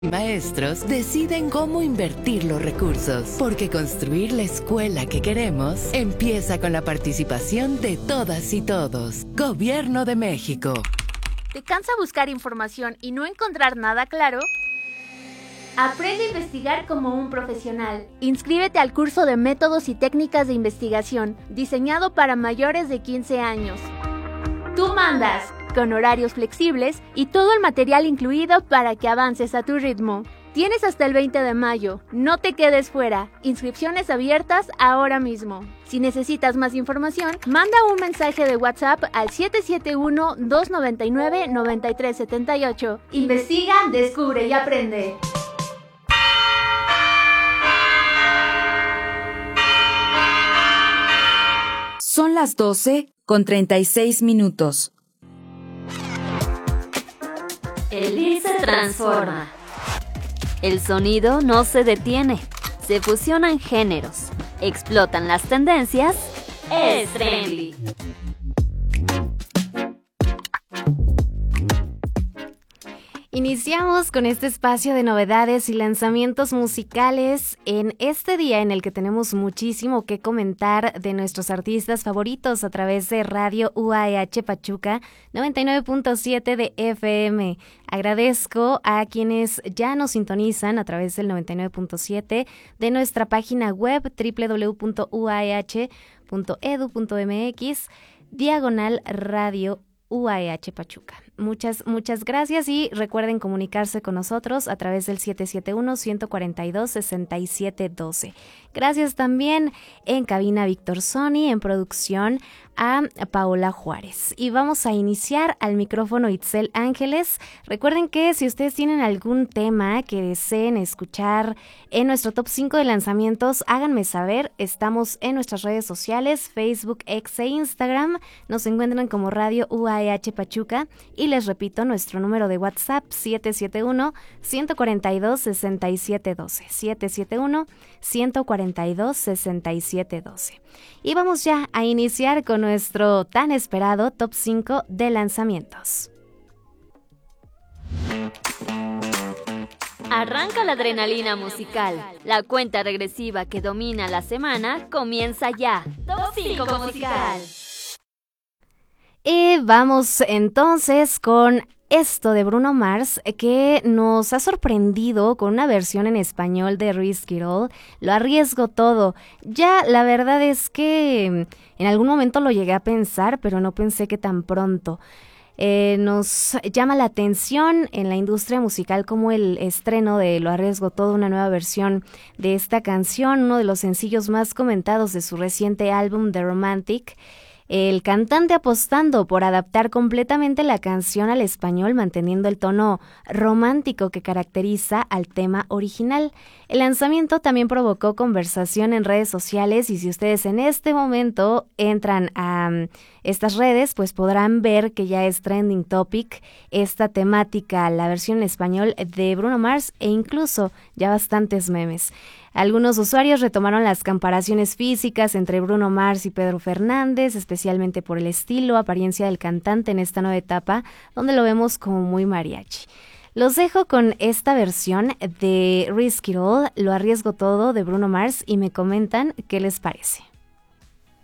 Maestros deciden cómo invertir los recursos, porque construir la escuela que queremos empieza con la participación de todas y todos. Gobierno de México. ¿Te cansa buscar información y no encontrar nada claro? Aprende a investigar como un profesional. Inscríbete al curso de Métodos y Técnicas de Investigación, diseñado para mayores de 15 años. Tú mandas, con horarios flexibles y todo el material incluido para que avances a tu ritmo. Tienes hasta el 20 de mayo, no te quedes fuera. Inscripciones abiertas ahora mismo. Si necesitas más información, manda un mensaje de WhatsApp al 771-299-9378. Investiga, descubre y aprende. Son las 12:36. El IR se transforma. El sonido no se detiene. Se fusionan géneros. Explotan las tendencias. Es Trendy. Iniciamos con este espacio de novedades y lanzamientos musicales en este día en el que tenemos muchísimo que comentar de nuestros artistas favoritos a través de Radio UAH Pachuca 99.7 de FM. Agradezco a quienes ya nos sintonizan a través del 99.7 de nuestra página web www.uah.edu.mx/Radio UAH Pachuca. Muchas gracias y recuerden comunicarse con nosotros a través del 771-142-6712. Gracias también en cabina Víctor Sony, en producción a Paola Juárez. Y vamos a iniciar al micrófono Itzel Ángeles. Recuerden que si ustedes tienen algún tema que deseen escuchar en nuestro top 5 de lanzamientos, háganme saber. Estamos en nuestras redes sociales, Facebook, X e Instagram. Nos encuentran como Radio UAH Pachuca. Y les repito, nuestro número de WhatsApp 771-142-6712. 771-142-6712. Y vamos ya a iniciar con nuestro tan esperado top 5 de lanzamientos. Arranca la adrenalina musical. La cuenta regresiva que domina la semana comienza ya. Top 5 musical. Y vamos entonces con esto de Bruno Mars, que nos ha sorprendido con una versión en español de Risk It All. Lo arriesgo todo. Ya la verdad es que en algún momento lo llegué a pensar, pero no pensé que tan pronto. Nos llama la atención en la industria musical como el estreno de Lo arriesgo todo, una nueva versión de esta canción, uno de los sencillos más comentados de su reciente álbum The Romantic. El cantante apostando por adaptar completamente la canción al español, manteniendo el tono romántico que caracteriza al tema original. El lanzamiento también provocó conversación en redes sociales y si ustedes en este momento entran a estas redes, pues podrán ver que ya es trending topic esta temática, la versión en español de Bruno Mars e incluso ya bastantes memes. Algunos usuarios retomaron las comparaciones físicas entre Bruno Mars y Pedro Fernández, especialmente por el estilo, apariencia del cantante en esta nueva etapa, donde lo vemos como muy mariachi. Los dejo con esta versión de Risk It All, Lo arriesgo todo, de Bruno Mars, y me comentan qué les parece.